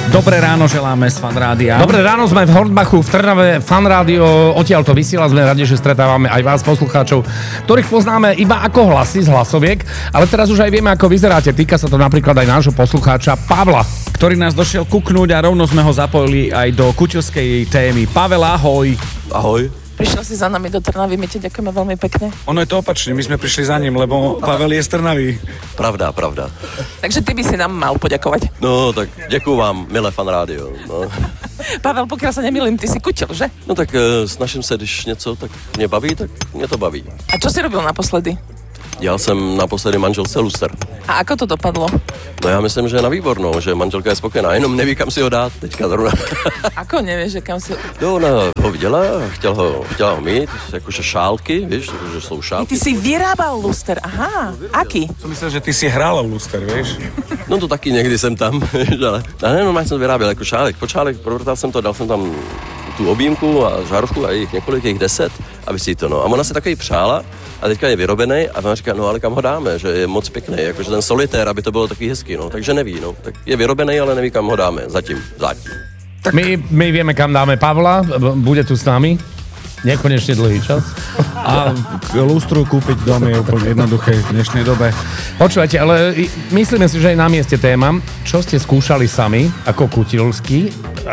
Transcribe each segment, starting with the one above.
Dobré ráno želáme z Fan Rádia. Dobré ráno, sme v Hornbachu, v Trnave, Fan Rádio, odtiaľ to vysiela, sme radi, že stretávame aj vás, poslucháčov, ktorých poznáme iba ako hlasy z hlasoviek, ale teraz už aj vieme, ako vyzeráte. Týka sa to napríklad aj nášho poslucháča Pavla, ktorý nás došiel kuknúť a rovno sme ho zapojili aj do kutilskej témy. Pavel, ahoj. Ahoj. Prišiel si za nami do Trnavy, my ti ďakujeme veľmi pekne. Ono je to opačne, my sme prišli za ním, lebo Pavel je z Trnavy. Pravda. Takže ty by si nám mal poďakovať. No, tak ďakujem vám, milé Fan Rádio. No. Pavel, pokiaľ sa nemýlim, ty si kutil, že? No tak snažím se, když něco tak mě baví, tak mě to baví. A čo si robil naposledy? Dělal jsem naposledy manželce luster. A ako to dopadlo? No já myslím, že na výbornou, že manželka je spokojená, jenom neví, kam si ho dát teďka zrovna. Ako nevieš, že kam si... No, ona ho viděla, chtěla ho mít, jakože šálky, víš, že jsou šálky. Ty si vyrábal luster, aha, aký? Som myslel, že ty si hral luster, vieš? No to taky někdy jsem tam, ale normálně jsem vyráběl jako šálek. Pod šálek provrtal jsem to, dal jsem tam tu objímku a žárovku a jich několik, jich 10 a vysí to, no. A ona se takový přála a teďka je vyrobený a ona říká, no ale kam ho dáme, že je moc pěkný, jakože ten solitér, aby to bylo takový hezký, no. Takže neví, no. Tak je vyrobený, ale neví, kam ho dáme, zatím. Tak... My vieme, kam dáme Pavla, bude tu s nami. Nekonečne dlhý čas. A lustru kúpiť dom je úplne jednoduché v dnešnej dobe. Počúvajte, ale myslíme si, že aj na mieste téma, čo ste skúšali sami, ako kutilský,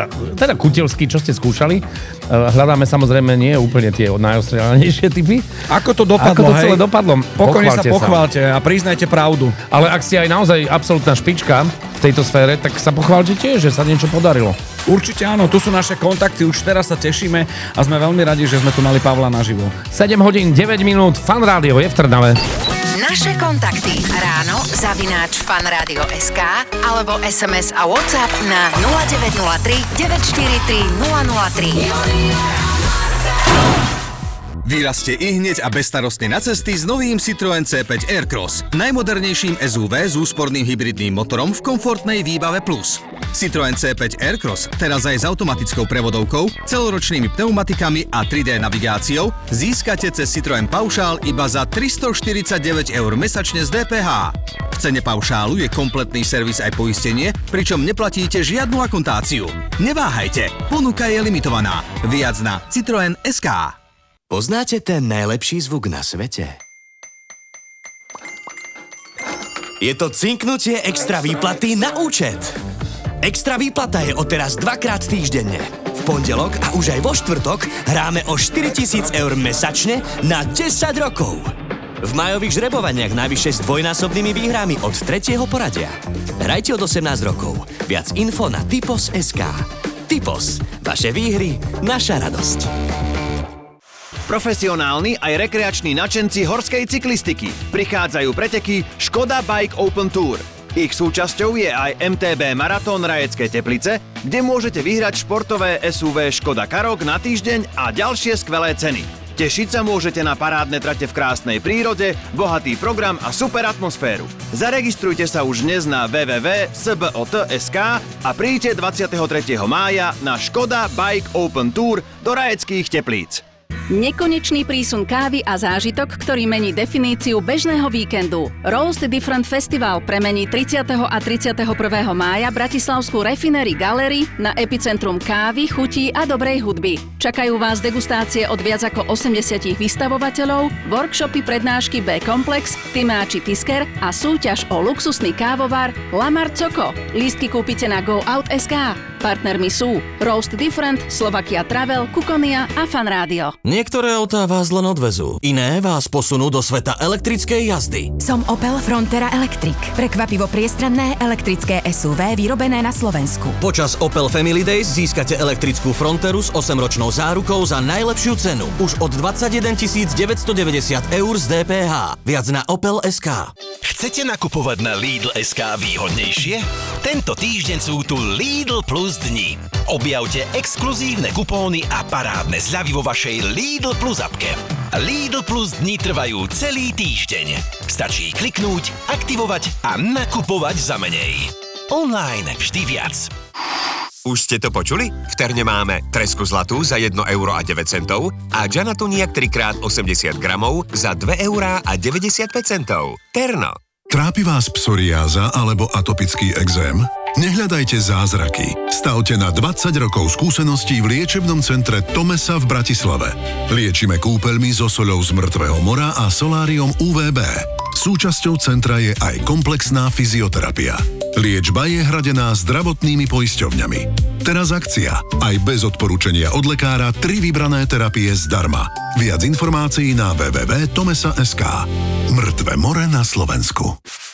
čo ste skúšali. Hľadáme samozrejme nie úplne tie najostrielanejšie typy. Ako to dopadlo, Ako to celé dopadlo? Pokojne sa pochválte a priznajte pravdu. Ale ak ste aj naozaj absolútna špička v tejto sfére, tak sa pochválte tiež, že sa niečo podarilo. Určite áno, tu sú naše kontakty, už teraz sa tešíme a sme veľmi radi, že sme tu mali Pavla naživo. 7 hodín, 9 minút, Fan Rádio je v Trnave. Naše kontakty ráno @fanradio.sk alebo SMS a WhatsApp na 0903 943 003. Vyrazte ihneď a bezstarostne na cesty s novým Citroën C5 Aircross, najmodernejším SUV s úsporným hybridným motorom v komfortnej výbave plus. Citroën C5 Aircross teraz aj s automatickou prevodovkou, celoročnými pneumatikami a 3D navigáciou získate cez Citroën paušál iba za 349 € mesačne z DPH. V cene paušálu je kompletný servis aj poistenie, pričom neplatíte žiadnu akontáciu. Neváhajte, ponuka je limitovaná. Viac na Citroën.sk. Poznáte ten najlepší zvuk na svete? Je to cinknutie extra výplaty na účet. Extra výplata je odteraz 2-krát týždenne. V pondelok a už aj vo štvrtok hráme o 4 000 € mesačne na 10 rokov. V majových žrebovaniach najvyššie s dvojnásobnými výhrami od 3. poradia. Hrajte od 18 rokov. Viac info na Typos.sk. Typos. Vaše výhry, naša radosť. Profesionálni aj rekreační nadšenci horskej cyklistiky. Prichádzajú preteky Škoda Bike Open Tour. Ich súčasťou je aj MTB Maratón Rajecké Teplice, kde môžete vyhrať športové SUV Škoda Karoq na týždeň a ďalšie skvelé ceny. Tešiť sa môžete na parádne trate v krásnej prírode, bohatý program a super atmosféru. Zaregistrujte sa už dnes na www.sbot.sk a príďte 23. mája na Škoda Bike Open Tour do Rajeckých Teplíc. Nekonečný prísun kávy a zážitok, ktorý mení definíciu bežného víkendu. Roast Different Festival premení 30. a 31. mája Bratislavskú Refinery Gallery na epicentrum kávy, chutí a dobrej hudby. Čakajú vás degustácie od viac ako 80 vystavovateľov, workshopy, prednášky B-komplex, Tymáči Tisker a súťaž o luxusný kávovar Lamar Coco. Lístky kúpite na GoOut.sk. Partnermi sú Roast Different, Slovakia Travel, Kukonia a Fan Rádio. Niektoré autá vás len odvezú, iné vás posunú do sveta elektrickej jazdy. Som Opel Frontera Electric. Prekvapivo priestranné elektrické SUV vyrobené na Slovensku. Počas Opel Family Days získate elektrickú Fronteru s 8-ročnou zárukou za najlepšiu cenu. Už od 21 990 € z DPH. Viac na Opel.sk. Chcete nakupovať na Lidl.sk výhodnejšie? Tento týždeň sú tu Lidl Plus dni. Objavte exkluzívne kupóny a parádne zľavy vo vašej Lidl Plus appke. Lidl Plus dni trvajú celý týždeň. Stačí kliknúť, aktivovať a nakupovať za menej. Online vždy viac. Už ste to počuli? V Terne máme tresku zlatú za 1,09 € a Gianatuniak 3x80 gramov za 2,95 €. Terno. Trápi vás psoriáza alebo atopický ekzém? Nehľadajte zázraky. Stavte na 20 rokov skúseností v liečebnom centre Tomesa v Bratislave. Liečime kúpeľmi so soľou z mŕtvého mora a soláriom UVB. Súčasťou centra je aj komplexná fyzioterapia. Liečba je hradená zdravotnými poisťovňami. Teraz akcia. Aj bez odporúčania od lekára 3 vybrané terapie zdarma. Viac informácií na www.tomesa.sk. Mŕtve more na Slovensku.